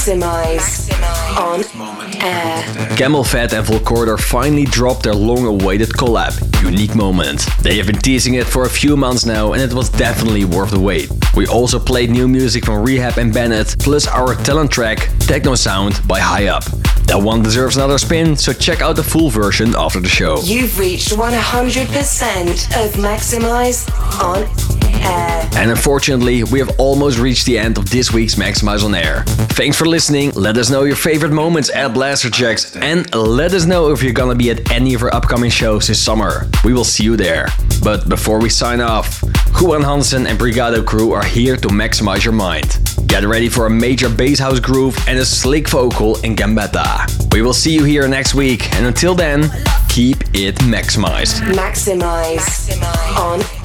Maximize on air. CamelPhat and Volcorder finally dropped their long-awaited collab, Unique Moment. They have been teasing it for a few months now and it was definitely worth the wait. We also played new music from Rehab and Bennett, plus our talent track, Techno Sound by High Up. That one deserves another spin, so check out the full version after the show. You've reached 100% of Maximize on air. And unfortunately, we have almost reached the end of this week's Maximize on Air. Thanks for listening. Let us know your favorite moments at Blasterjaxx and let us know if you're gonna be at any of our upcoming shows this summer. We will see you there. But before we sign off, Juan Hansen and Brigado crew are here to maximize your mind. Get ready for a major bass house groove and a slick vocal in Gambetta. We will see you here next week, and until then, keep it maximized. Maximize on